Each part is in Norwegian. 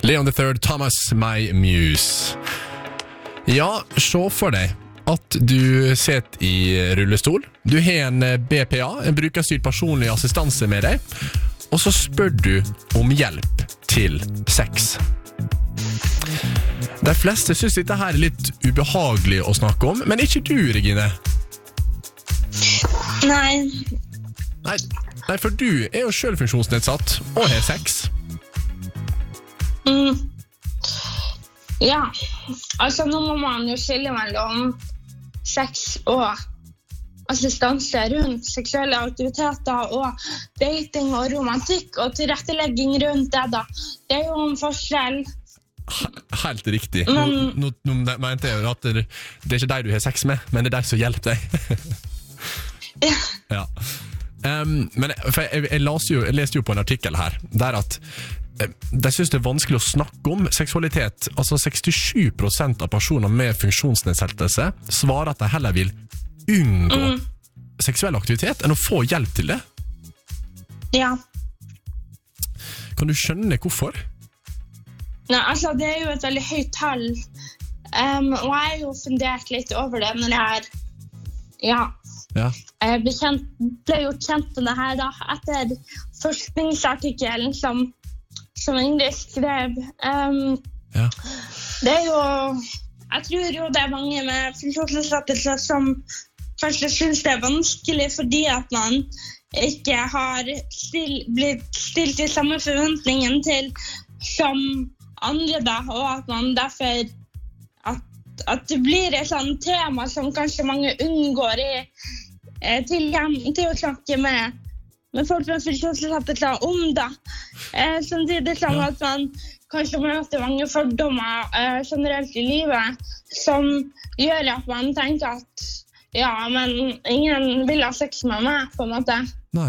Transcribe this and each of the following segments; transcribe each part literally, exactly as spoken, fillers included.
Leon the Third, Thomas, My Muse. Ja, se for deg at du sitter i rullestol. Du har en B P A, en brukerstyrt personlig assistanse med deg, og så spør du om hjelp til sex. De fleste synes dette her er litt ubehagelig å snakke om, men ikke du, Regine? Nei. Nei, nei, for du er jo selv funksjonsnedsatt og har sex. Mm. Ja, altså nå må man jo skille mellom sex og assistanse rundt seksuelle aktiviteter og dating og romantikk og tilrettelegging rundt det da. Det er jo en forskjell. Helt riktig. Men, nå, nå, nå mente jeg jo at det, det er ikke deg du har sex med, men det er deg som hjelper deg. ja. Ja. Um, men for jeg, jeg, leste jo, jeg leste jo på en artikkel her der at eh, de synes det er vanskelig å snakke om seksualitet. Altså sekstisju prosent av personer med funksjonsnedsettelse svarer at de heller vil unngå mm. seksuell aktivitet enn å få hjelp til det. Ja. Kan du skjønne hvorfor? Nei, altså det er jo et veldig høyt tall, um, og jeg har jo fundert litt over det når jeg er ja, ja. Jeg ble, kjent, ble gjort kjent med det her da, etter forskningsartikkelen som, som Ingrid skrev. Um, ja. Det er jo, jeg tror jo det er mange med funksjonsnedsettelse som kanskje synes det er vanskelig fordi at man ikke har still, blitt stilt i samme forventningen til som andre da, og at man derfor at, at det blir et sånt tema som kanskje mange unngår i, eh, til, til å snakke med, med folk med funksjonsnedsettelse om da. Eh, samtidig som at man kanskje møter mange fordommer eh, generelt i livet som gjør at man tenker at ja, men ingen vil ha sex med meg på en måte. Nei.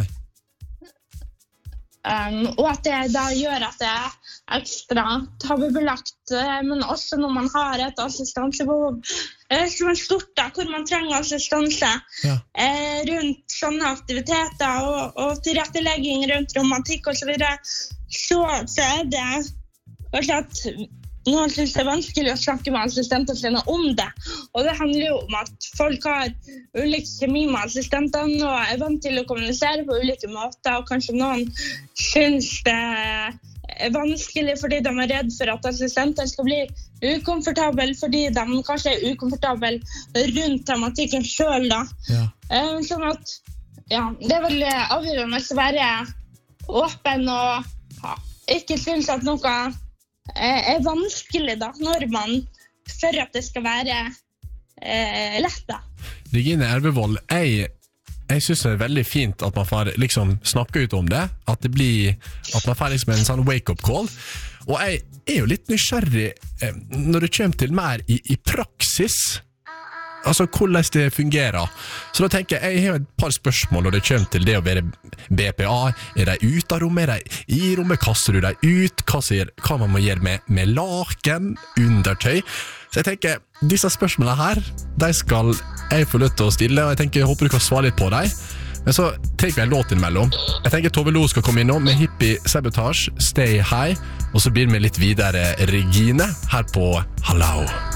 Um, og at det da gjør at det er ekstra tabubelagt, men også når man har et assistansebehov eh, som er stort da, hvor man trenger assistanse ja. eh, rundt sånne aktiviteter og, og tilrettelegging rundt romantikk og så videre, så, så er det at noen synes det er vanskelig å snakke med assistenter sine om det, og det handler jo om at folk har ulik kjemi med assistentene og er vant til å kommunisere på ulike måter, og kanskje noen synes det er vanskelig fordi de er redd for at assistenter skal bli ukomfortabel fordi de kanskje er ukomfortabel rundt tematikken selv da. Ja. Um, sånn at ja, det er veldig avgjørende å være åpen og ja, ikke synes at noe er vanskelig da, når man for at det skal være eh, lett da. Regine Ervevold, jeg Jeg synes det er veldig fint at man får liksom snakke ut om det, at det blir at man får liksom en sånn wake-up call, og jeg er jo litt nysgjerrig eh, når det kommer til mer i, i praksis, altså hvordan det fungerer. Så da tenker jeg, jeg har et par spørsmål når det kommer til det å være B P A. Er de ut av rommet? Er de i rommet? Kasser du de ut? Hva, sier, hva man må gjøre med, med laken, undertøy? Så jeg tenker, disse spørsmålene her, de skal jeg få lyst til å stille, og jeg tenker, jeg håper du kan svare litt på dem. Men så tenker vi en låt innimellom. Jeg tenker Tove Lo skal komme innom med Hippie Sabotage, Stay High, og så blir vi litt videre Regine her på Hallo.